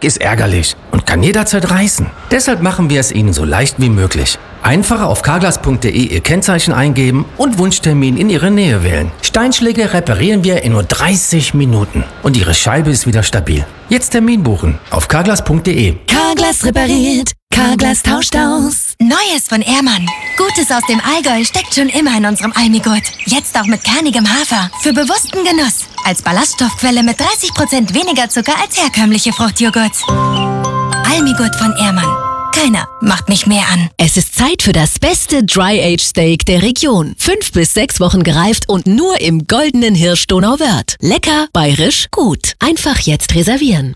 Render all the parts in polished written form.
ist ärgerlich und kann jederzeit reißen. Deshalb machen wir es Ihnen so leicht wie möglich. Einfach auf carglass.de Ihr Kennzeichen eingeben und Wunschtermin in Ihre Nähe wählen. Steinschläge reparieren wir in nur 30 Minuten und Ihre Scheibe ist wieder stabil. Jetzt Termin buchen auf carglass.de. Carglass repariert, Carglass tauscht aus. Neues von Ehrmann. Gutes aus dem Allgäu steckt schon immer in unserem Almigurt. Jetzt auch mit kernigem Hafer. Für bewussten Genuss. Als Ballaststoffquelle mit 30% weniger Zucker als herkömmliche Fruchtjoghurt. Almigurt von Ehrmann. Keiner macht mich mehr an. Es ist Zeit für das beste Dry-Aged-Steak der Region. 5 bis 6 Wochen gereift und nur im goldenen Hirsch Donauwörth. Lecker, bayerisch, gut. Einfach jetzt reservieren.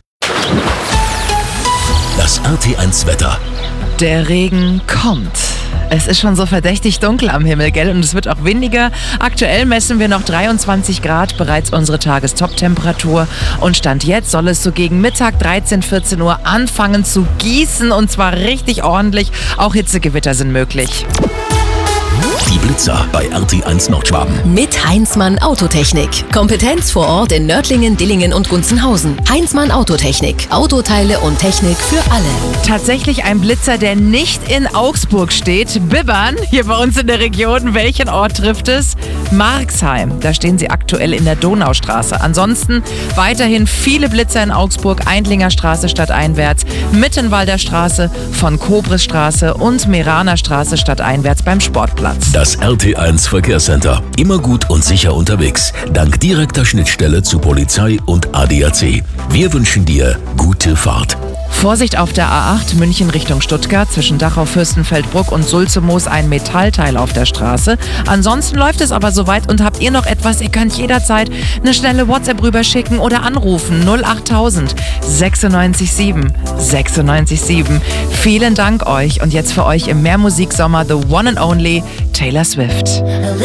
Das RT1 Wetter. Der Regen kommt. Es ist schon so verdächtig dunkel am Himmel, gell? Und es wird auch windiger. Aktuell messen wir noch 23 Grad, bereits unsere Tagestop-Temperatur. Und Stand jetzt soll es so gegen Mittag, 13, 14 Uhr anfangen zu gießen. Und zwar richtig ordentlich. Auch Hitzegewitter sind möglich. Die Blitzer bei RT1 Nordschwaben. Mit Heinzmann Autotechnik. Kompetenz vor Ort in Nördlingen, Dillingen und Gunzenhausen. Heinzmann Autotechnik. Autoteile und Technik für alle. Tatsächlich ein Blitzer, der nicht in Augsburg steht. Bibbern, hier bei uns in der Region. Welchen Ort trifft es? Marxheim. Da stehen sie aktuell in der Donaustraße. Ansonsten weiterhin viele Blitzer in Augsburg. Eindlinger Straße stadteinwärts, Mittenwalder Straße, von Kobrisstraße und Meraner Straße stadteinwärts beim Sportplatz. Das RT1 Verkehrscenter. Immer gut und sicher unterwegs. Dank direkter Schnittstelle zu Polizei und ADAC. Wir wünschen dir gute Fahrt. Vorsicht auf der A8 München Richtung Stuttgart, zwischen Dachau-Fürstenfeldbruck und Sulzemoos ein Metallteil auf der Straße. Ansonsten läuft es aber soweit und habt ihr noch etwas, ihr könnt jederzeit eine schnelle WhatsApp rüberschicken oder anrufen 08000 967 967. Vielen Dank euch und jetzt für euch im Mehrmusiksommer The One and Only Taylor Swift.